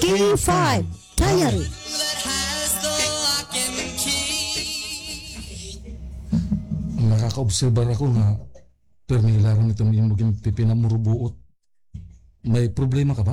K5 Diary. Nakaka-obserbar ako nga pernilaran itong imong pipinamurubuot. May problema ka ba?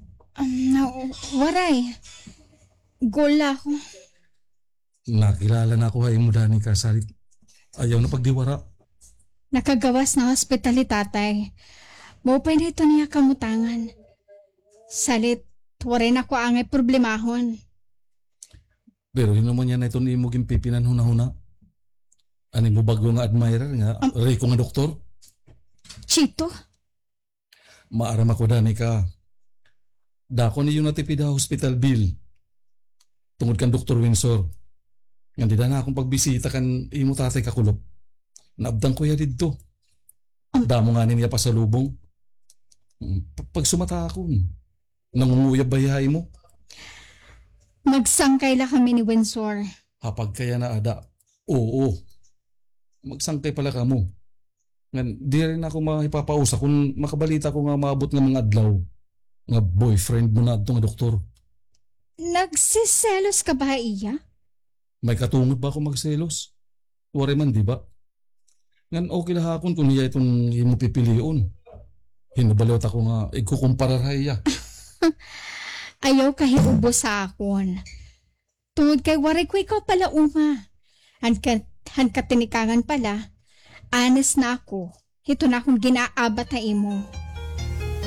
Waray. Gola ako. Nakilala na ako hay mo dani ka salit. Ayaw na pagdiwara. Nakagawas na hospital ni tatay. Mupay na ito niya kamutangan. Salit, waray na ko angay problemahon. Pero yun naman yan na itong imong pipinan huna-huna. Ano mo bago nga admirer nga, reko nga doktor? Chito? Maaram ako dani ka. Dako ni yung natipid hospital bill. Tungod kan Dr. Windsor. Nga di na akong pagbisita kan imo tatay kakulop. Naabdang ko ya dito. Damo nga niya pa sa lubong. Pag sumata ako, nangunguyab bayahay mo. Magsangkay la kami ni Windsor. Hapag kaya na ada. Oo. Magsangkay pala ka mo. Di rin ako makipapausa kung makabalita ko nga maabot ng mga adlaw. Nga boyfriend mo na ito nga doktor. Nagsiselos ka ba iya? May katungod ba ako magselos? Wari man, di ba? Ngan okay na hakon kung niya itong imo pipilion. Hinabaliwat ako nga, ikukumpara iya. Ayaw kahiubo sa akon. Tungod kay waray ko ikaw pala uma. Han katinikangan pala. Honest na ako. Ito na akong ginaabat na imo.